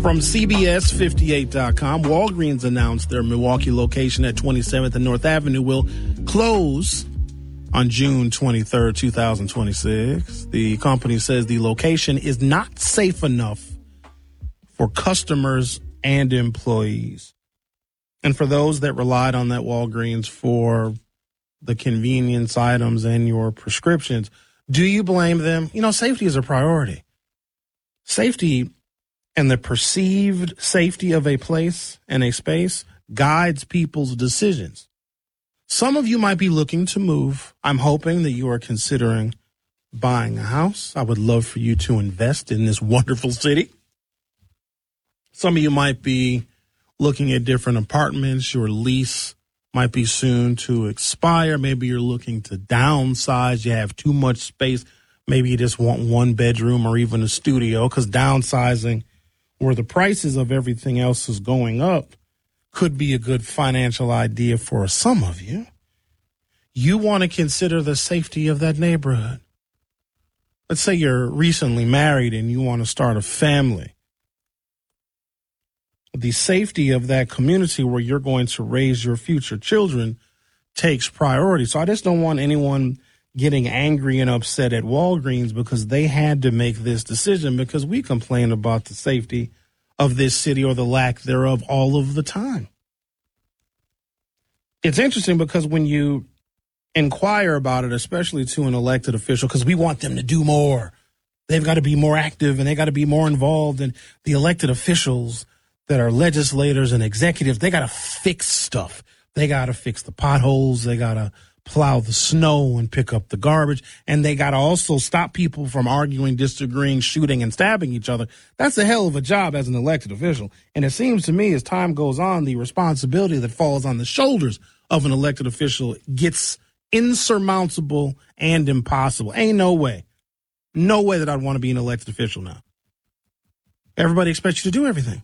From CBS58.com, Walgreens announced their Milwaukee location at 27th and North Avenue will close on June 23rd, 2026. The company says the location is not safe enough for customers and employees. And for those that relied on that Walgreens for the convenience items and your prescriptions, do you blame them? You know, safety is a priority. Safety and the perceived safety of a place and a space guides people's decisions. Some of you might be looking to move. I'm hoping that you are considering buying a house. I would love for you to invest in this wonderful city. Some of you might be looking at different apartments. Your lease might be soon to expire. Maybe you're looking to downsize. You have too much space. Maybe you just want one bedroom or even a studio, because downsizing, where the prices of everything else is going up, could be a good financial idea for some of you. You want to consider the safety of that neighborhood. Let's say you're recently married and you want to start a family. The safety of that community where you're going to raise your future children takes priority. So I just don't want anyone getting angry and upset at Walgreens because they had to make this decision, because we complain about the safety of this city or the lack thereof all of the time. It's interesting because when you inquire about it, especially to an elected official, because we want them to do more. They've got to be more active and they got to be more involved. And the elected officials that are legislators and executives, they got to fix stuff. They got to fix the potholes. They got to plow the snow and pick up the garbage. And they got to also stop people from arguing, disagreeing, shooting, and stabbing each other. That's a hell of a job as an elected official. And it seems to me as time goes on, the responsibility that falls on the shoulders of an elected official gets insurmountable and impossible. Ain't no way that I'd want to be an elected official now. Everybody expects you to do everything.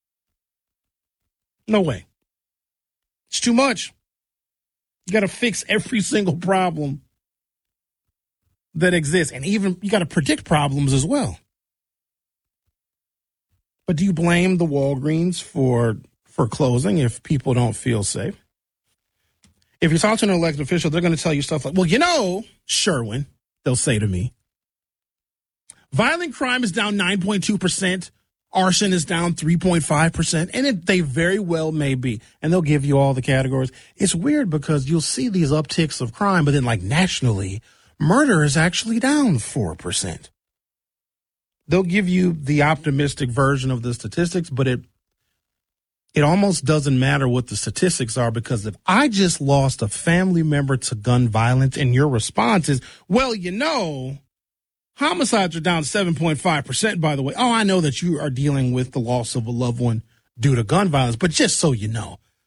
No way. It's too much. You got to fix every single problem that exists. And even you got to predict problems as well. But do you blame the Walgreens for closing if people don't feel safe? If you talk to an elected official, they're going to tell you stuff like, well, you know, Sherwin, they'll say to me, violent crime is down 9.2%. Arson is down 3.5%, and they very well may be. And they'll give you all the categories. It's weird because you'll see these upticks of crime, but then like nationally, murder is actually down 4%. They'll give you the optimistic version of the statistics, but it almost doesn't matter what the statistics are, because if I just lost a family member to gun violence and your response is, well, you know, homicides are down 7.5%, by the way. Oh, I know that you are dealing with the loss of a loved one due to gun violence, but just so you know,